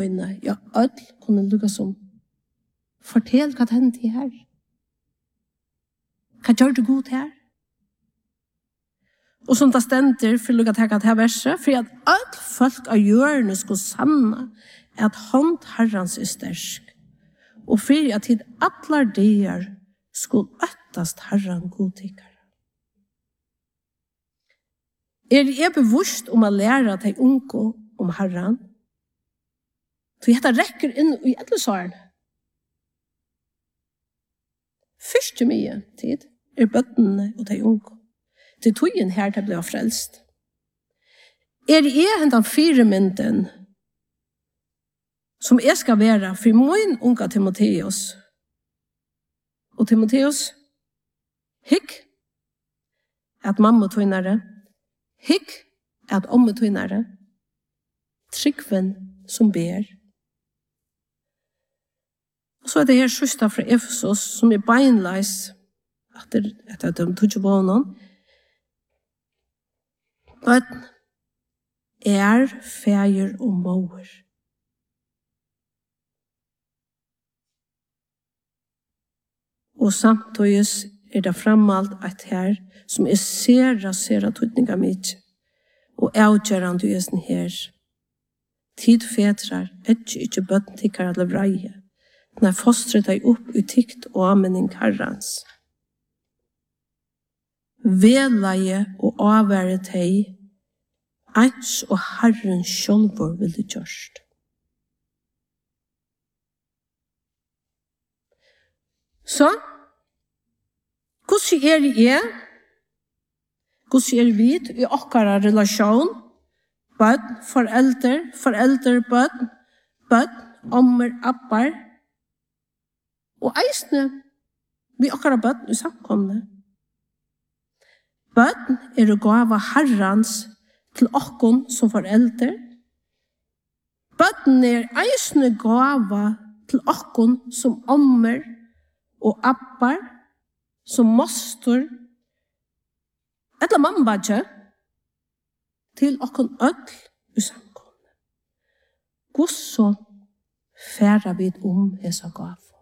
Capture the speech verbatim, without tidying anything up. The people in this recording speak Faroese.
øyne, ja, ødel kunne lukka som. Fortell hva det hendte her. Hva gjør du god her? Og som det stender, for lukka teka til verset, for at ødel folk av hjørne skulle sanna at hånd herrans er stersk, og for at hit atlar dier skulle øttast herran godtikere. Er jeg bevusst om å lære til unge om herran? Så dette rekker inn i etlesaren. Første mye tid er bøttene og de unge. Til togjen her til ble frelst. Er jeg hentan fire mynden som jeg skal være for min unge Timotheus. Og Timotheus, hikk at mamma tøynere, hikk at omme tøynere, tryggven som ber. Og så er det her søster fra Efesos som er beinleis etter at de tog ikke på noen. But er feir og mor. Og samtidig er det fremmalt at her som er sera, sera tøytninga mitt og avgjørende i essen her. Tid fetrar, etje ikke bøtten tikkar alle vreie, når fostret deg opp i tikt og anmenning herrans. Velaie og avvære deg, eins og herren sjølvor vil det gjørst. Så, hvordan er det jeg? Hvordan er vi i okkara relasjon? Bøtt, foreldre, foreldre, bøtt, bøtt, ommer, appar. Og eisne, vi okkara bøtt i samkomne. Bøtt er å gå av herrans til okkon som foreldre. Bøtten er eisne gåva til okkon som ommer og appar, som mostor, eller mambadje, til okkon ødel i samkomne. Hvordan færa vi om hesa gav?